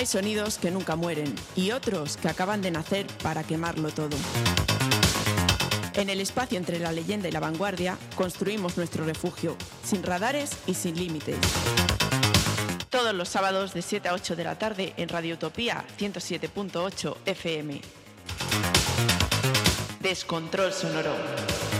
Hay sonidos que nunca mueren y otros que acaban de nacer para quemarlo todo. En el espacio entre la leyenda y la vanguardia construimos nuestro refugio, sin radares y sin límites. Todos los sábados de 7 a 8 de la tarde en Radio Utopía 107.8 FM. Descontrol sonoro.